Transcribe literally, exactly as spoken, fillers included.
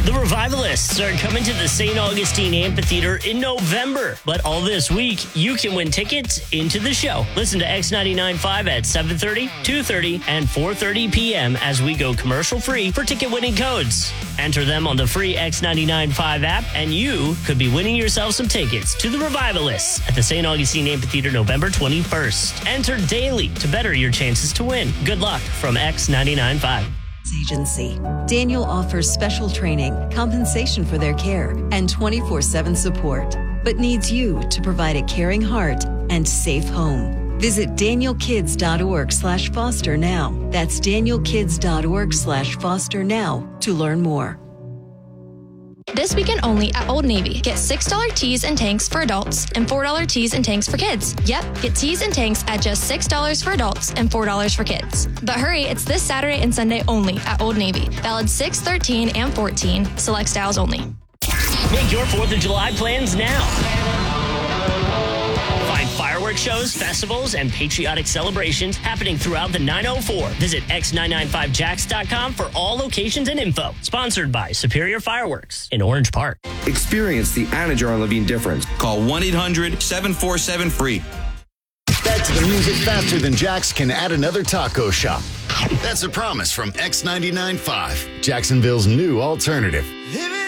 The Revivalists are coming to the Saint Augustine Amphitheater in November. But all this week, you can win tickets into the show. Listen to X ninety-nine point five at seven thirty, two thirty, and four thirty p.m. as we go commercial-free for ticket-winning codes. Enter them on the free X ninety-nine point five app, and you could be winning yourself some tickets to The Revivalists at the Saint Augustine Amphitheater November twenty-first. Enter daily to better your chances to win. Good luck from X ninety-nine point five. Agency. Daniel offers special training, compensation for their care, and twenty-four seven support, but needs you to provide a caring heart and safe home. Visit danielkids.org slash foster now. That's danielkids.org slash foster now to learn more. This weekend only at Old Navy. Get six dollars tees and tanks for adults and four dollars tees and tanks for kids. Yep, get tees and tanks at just six dollars for adults and four dollars for kids. But hurry, it's this Saturday and Sunday only at Old Navy. Valid six, thirteen, and fourteen. Select styles only. Make your fourth of July plans now. Find fireworks shows, festivals, and patriotic celebrations happening throughout the nine oh four. Visit x nine nine five jacks dot com for all locations and info. Sponsored by Superior Fireworks in Orange Park. Experience the Anna Jar and Levine difference. Call one eight hundred seven four seven free. Back to the music faster than Jax can add another taco shop. That's a promise from X ninety-nine point five, Jacksonville's new alternative.